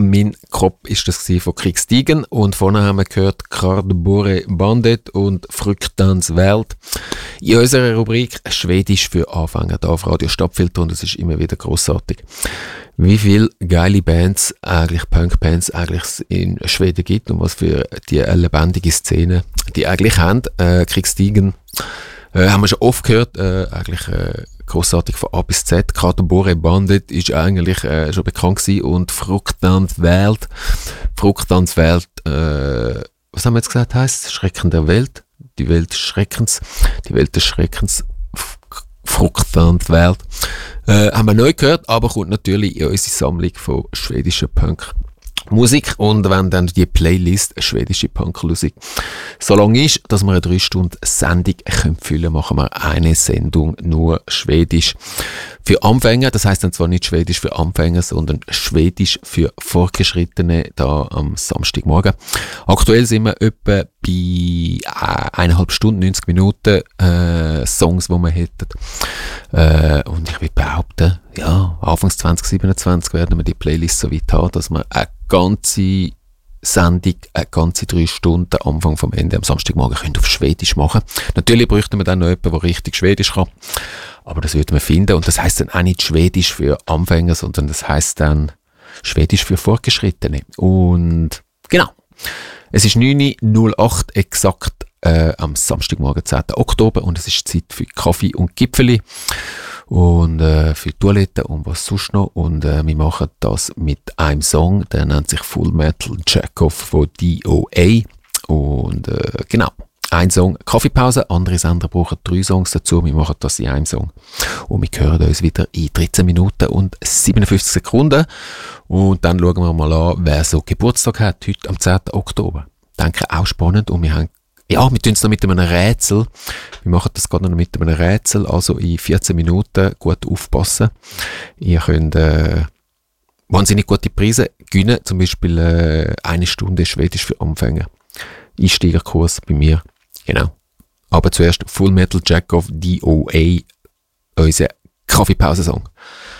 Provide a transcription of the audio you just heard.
Mein Kopf ist das von Kriegstigen und vorne haben wir gehört Cardboard Bandit und Fruktans Welt. In unserer Rubrik Schwedisch für Anfänger da auf Radio Stadtfilter und es ist immer wieder grossartig. Wie viele geile Bands, eigentlich Punk-Bands, eigentlich in Schweden gibt und was für die lebendige Szene die eigentlich haben. Kriegstigen haben wir schon oft gehört, eigentlich grossartig von A bis Z. Cardboard Bandit ist eigentlich schon bekannt gewesen und Fruktans Welt, was haben wir jetzt gesagt, heisst Schrecken der Welt, die Welt des Schreckens, Fruktans Welt, haben wir neu gehört, aber kommt natürlich in unsere Sammlung von schwedischen Punk-Musik und wenn dann die Playlist schwedische Punk-Musik so lang ist, dass wir eine 3 Stunden Sendung füllen können, machen wir eine Sendung nur Schwedisch für Anfänger. Das heisst dann zwar nicht Schwedisch für Anfänger, sondern Schwedisch für Fortgeschrittene da am Samstagmorgen. Aktuell sind wir etwa bei 1,5 Stunden, 90 Minuten Songs, die wir hätten. Und ich würde behaupten, ja, Anfangs 2027 werden wir die Playlist so weit haben, dass wir eine ganze Sendung, eine ganze 3 Stunden, Anfang vom Ende am Samstagmorgen können auf Schwedisch machen. Natürlich bräuchten wir dann noch jemanden, der richtig Schwedisch kann. Aber das würden wir finden. Und das heisst dann auch nicht Schwedisch für Anfänger, sondern das heisst dann Schwedisch für Fortgeschrittene. Und genau. Es ist 9:08 exakt am Samstagmorgen, 10. Oktober. Und es ist Zeit für Kaffee und Gipfeli. Und für Toiletten und was sonst noch. Und wir machen das mit einem Song, der nennt sich Full Metal Jacket von DOA. Und genau, ein Song Kaffeepause, andere Sender brauchen 3 Songs dazu. Wir machen das in einem Song. Und wir hören uns wieder in 13 Minuten und 57 Sekunden. Und dann schauen wir mal an, wer so Geburtstag hat, heute am 10. Oktober. Ich denke, auch spannend. Und wir tun es noch mit einem Rätsel. Wir machen das gerade noch mit einem Rätsel, also in 14 Minuten gut aufpassen. Ihr könnt wahnsinnig gute Preise gewinnen, zum Beispiel 1 Stunde Schwedisch für Anfänger. Einsteigerkurs bei mir, genau. Aber zuerst Full Metal Jacket DOA, unser Kaffeepause-Song.